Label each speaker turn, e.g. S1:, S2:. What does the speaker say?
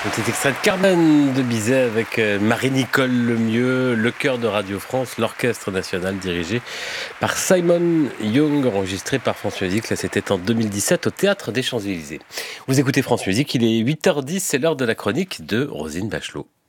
S1: Petit extrait de Carmen de Bizet avec Marie-Nicole Lemieux, le chœur de Radio France, l'orchestre national dirigé par Simon Young, enregistré par France Musique. Là, c'était en 2017 au Théâtre des Champs-Élysées. Vous écoutez France Musique, il est 8h10, c'est l'heure de la chronique de Roselyne Bachelot.